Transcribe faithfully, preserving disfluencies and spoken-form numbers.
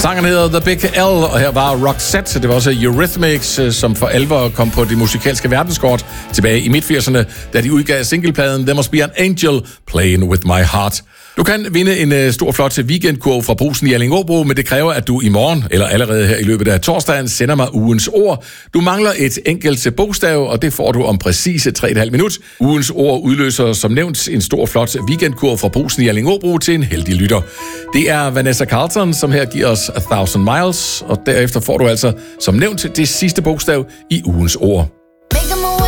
Sangen hedder The Big L, og her var Roxette. Det var også Eurythmics, som for alvor kom på det musikalske verdenskort tilbage i midt-firserne, da de udgav singlepladen There Must Be an Angel Playing With My Heart. Du kan vinde en uh, stor, flot weekendkurv fra Brugsen i Allingåbro, men det kræver, at du i morgen, eller allerede her i løbet af torsdagen, sender mig ugens ord. Du mangler et enkelt bogstav, og det får du om præcise tre komma fem minut. Ugens ord udløser som nævnt en stor, flot weekendkurv fra Brugsen i Allingåbro til en heldig lytter. Det er Vanessa Carlton, som her giver os A Thousand Miles, og derefter får du altså som nævnt det sidste bogstav i ugens ord.